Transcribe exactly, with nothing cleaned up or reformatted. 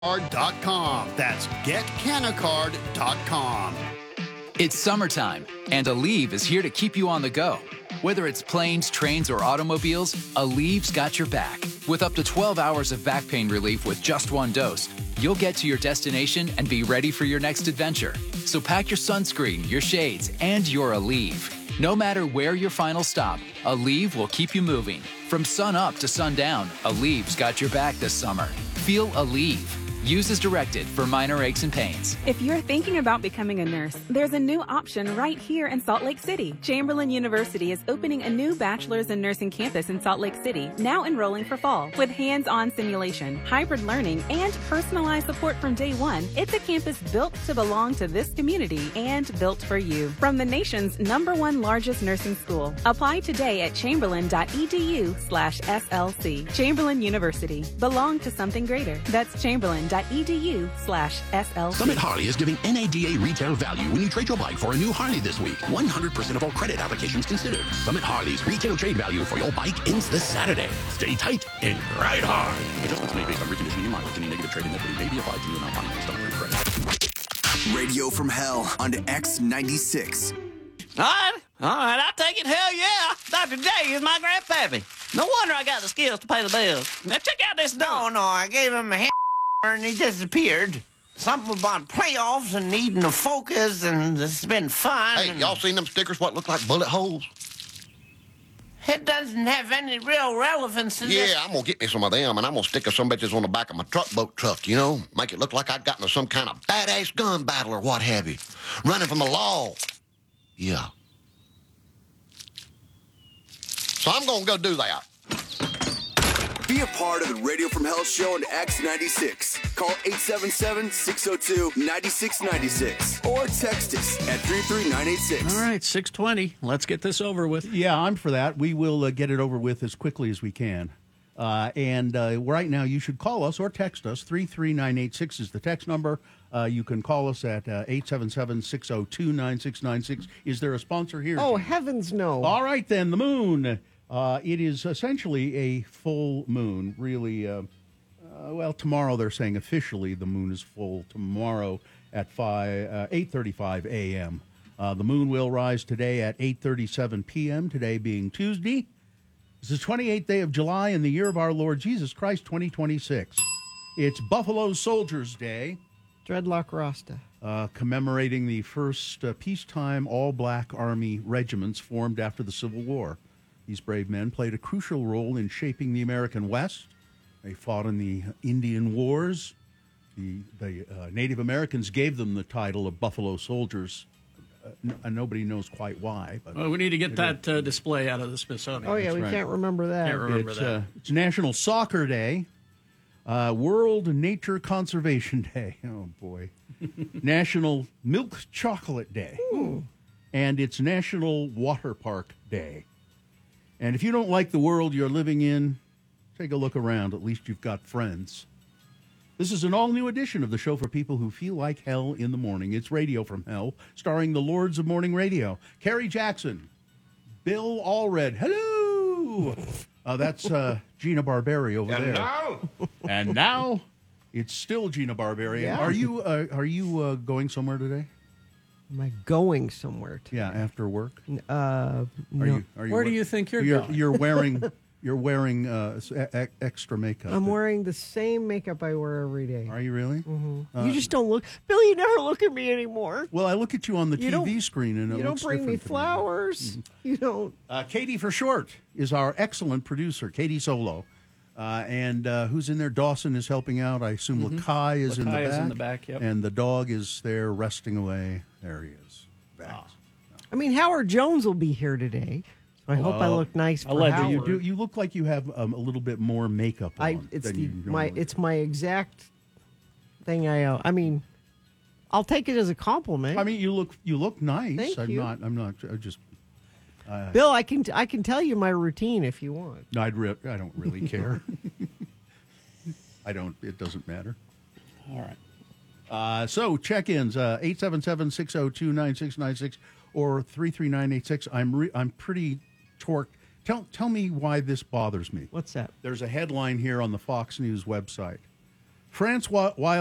Card dot com. That's get canacard dot com. It's summertime, and Aleve is here to keep you on the go. Whether it's planes, trains, or automobiles, Aleve's got your back. With up to twelve hours of back pain relief with just one dose, you'll get to your destination and be ready for your next adventure. So pack your sunscreen, your shades, and your Aleve. No matter where your final stop, Aleve will keep you moving. From sun up to sundown, Aleve's got your back this summer. Feel Aleve. Use as directed for minor aches and pains. If you're thinking about becoming a nurse, there's a new option right here in Salt Lake City. Chamberlain University is opening a new bachelor's in nursing campus in Salt Lake City, now enrolling for fall. With hands-on simulation, hybrid learning, and personalized support from day one, it's a campus built to belong to this community and built for you. From the nation's number one largest nursing school. Apply today at chamberlain.edu slash SLC. Chamberlain University. Belong to something greater. That's Chamberlain. Edu slash SLC. Summit Harley is giving N A D A retail value when you trade your bike for a new Harley this week. one hundred percent of all credit applications considered. Summit Harley's retail trade value for your bike ends this Saturday. Stay tight and ride hard. Adjustments made based on reconditioning and mileage. Any negative trade-in equity may be applied to new amount financed on approved credit. Radio from Hell on X ninety-six. All right, all right, I'll take it. Hell yeah. Doctor J is my grandpappy. No wonder I got the skills to pay the bills. Now check out this dog. No, no, I gave him a hand and he disappeared. Something about playoffs and needing to focus, and it's been fun. Hey, y'all seen them stickers what look like bullet holes? It doesn't have any real relevance to Yeah, this. I'm gonna get me some of them, and I'm gonna stick some bitches on the back of my truck boat truck, you know? Make it look like I got into some kind of badass gun battle or what have you. Running from the law. Yeah. So I'm gonna go do that. Be a part of the Radio from Hell show on X ninety-six. Call eight seven seven, six oh two, nine six nine six or text us at three three nine eight six. All right, six twenty. Let's get this over with. Yeah, I'm for that. We will uh, get it over with as quickly as we can. Uh, and uh, right now, you should call us or text us. three three nine eight six is the text number. Uh, you can call us at uh, eight seven seven, six oh two, nine six nine six. Is there a sponsor here? Oh, heavens no. All right, then, the moon. Uh, it is essentially a full moon, really. Uh, uh, well, tomorrow they're saying officially the moon is full tomorrow at five, uh, eight thirty-five a.m. Uh, the moon will rise today at eight thirty-seven p.m., today being Tuesday. It's the twenty-eighth day of July in the year of our Lord Jesus Christ, twenty twenty-six. It's Buffalo Soldiers Day. Dreadlock Rasta. Uh, commemorating the first uh, peacetime all-black Army regiments formed after the Civil War. These brave men played a crucial role in shaping the American West. They fought in the Indian Wars. The, the uh, Native Americans gave them the title of Buffalo Soldiers. Uh, n- nobody knows quite why. But well, we need to get that uh, display out of the Smithsonian. Oh, yeah, That's we right. can't remember that. Can't remember it's, that. uh, it's National Soccer Day, uh, World Nature Conservation Day. Oh, boy. National Milk Chocolate Day. Ooh. And it's National Water Park Day. And if you don't like the world you're living in, take a look around. At least you've got friends. This is an all-new edition of the show for people who feel like hell in the morning. It's Radio from Hell, starring the Lords of Morning Radio. Carrie Jackson, Bill Allred. Hello! Uh, that's uh, Gina Barberi over And there. now? And now, it's still Gina Barberi. Yeah. Are you uh, are you uh, going somewhere today? Am I going somewhere today? Yeah, after work. Uh, Are no. you? Are you Where do you think you're you're, going? You're wearing you're wearing uh, s- e- e- extra makeup. I'm wearing the same makeup I wear every day. Are you really? Mhm. Uh, you just don't look, Bill. You never look at me anymore. Well, I look at you on the You T V don't- screen, and it You don't looks bring me different to flowers. You don't. Uh, Katie for short is our excellent producer, Katie Solo. Uh, and uh, who's in there? Dawson is helping out. I assume Mhm. Lakai is in the Lakai back. is in the back, yep. And the dog is there resting away. There he is. Back. Ah. I mean, Howard Jones will be here today. So I hope I Well, look nice for allegedly. Howard. You, do, you look like you have um, a little bit more makeup on I it's than the, you my normally it's my exact thing. I uh, I mean, I'll take it as a compliment. I mean, you look you look nice. Thank I'm you. not. I'm not. I just. Uh, Bill, I can I can tell you my routine if you want. No, I'd re- I don't really care. I don't. It doesn't matter. All right. Uh, so check-ins uh, eight seven seven, six oh two, nine six nine six or three three nine eight six. I'm re- I'm pretty torqued. Tell tell me why this bothers me. What's that? There's a headline here on the Fox News website. Francois